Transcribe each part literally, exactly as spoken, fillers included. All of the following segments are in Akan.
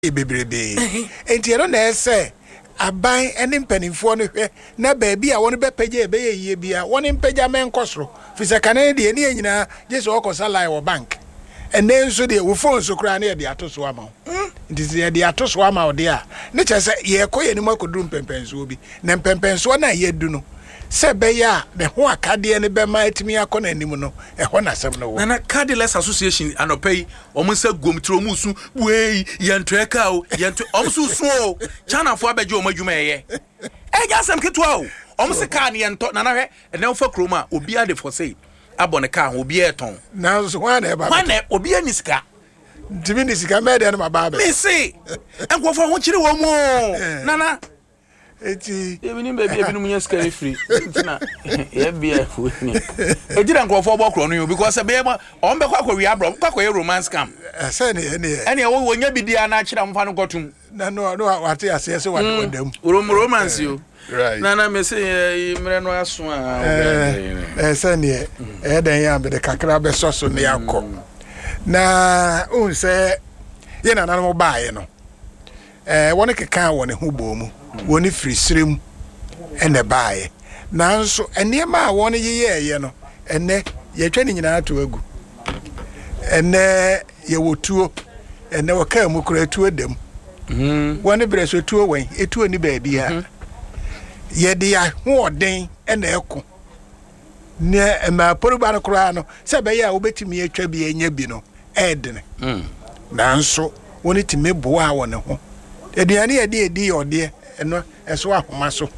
bebrebe enti no na ese aban ene mpanimfo no hwe na baabi a won be pagye be yeye bia won mpagya men kosoro fisa kanan de ne nyina je so okosa line wo bank ene nso de wo phone so kra na de atoso ama nti ze de atoso ama wo de a ne chese ye koye ni makoduru mpempenso bi na mpempenso na ye du no se be ya ne ho akade ne be ma atimi akọ na anim no e ho na sem no wo na Cardless Association anopai omo se gomtro musu wey yentreka o yentro omo su su o chana fo abeje omo adwuma eye e ga sem ketwa o omo se ka ne yento na na hwe ene ofa kroma obi ade for say abone ka obi eton na so wa na e ba wa na obi ani sika ntimi ni sika me de na ba ba me say enkofo ho kire wo mu nana eti ebini baby ebini munye scary free ntina ye bia fu ni ejira nkrofo bokro no because be ma on be kwakọ wi abro kwakọ romance scam ase ne ne ene wo wonya bidia na akira mfa no kotum na no no wate ase ase wade wadam romance yo right na na me say mre no aso a eh ase ne eh den ya be de kakra be soso ne yakọ na un se ye na na mo baaye no eh woni keka woni hu bomu woni free srem ene baaye nanso enema a woni yeyeye no ene ye twa ni nyina ato agu ene ye wotuo ene waka mu kura tuo dem mhm woni breso tuo wen etuo ni baabi ha ye de ya hoden ene eko ne ema poruba no kura no se be ya obetimi atwa bi enya bi no edene mhm nanso woni timi boa woni ho eduane ye de edi ode eno eso ahoma so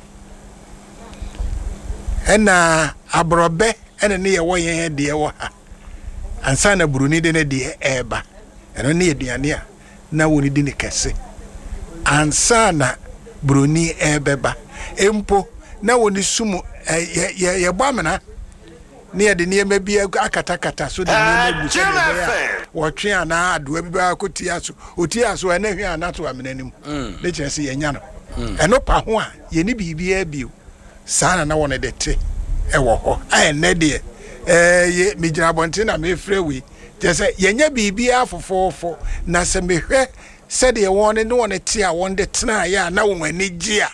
ena abrobe ene ne ye wo ye de ye wo ha ansa na buruni de ne de eba eno ne eduane a na woni di ne kese ansa na buruni ebeba empo na woni sumu ye ye ye bamena ne ye de ne mabi akatakata so de ne mabu wo twe ana adoa bi ba koti aso oti aso ene hwe anato amenanim ne kyerese ye nya no eno pa ho a ye ni bibia bio sana na wona de te e wo ho a ene de eh ye mi gina bonte na me frewi je se ye nya bibia afofofo na se me hwe se de wona ne wona te a won de tena ya na won ani gia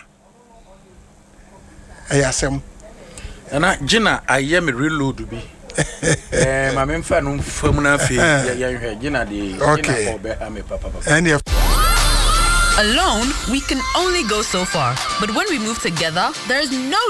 ayasem ana gina aye me reload bi eh ma me mfa no fam na afi ya ya hwe gina de gina ko be ha me papa papa and alone, we can only go so far. But when we move together, there's no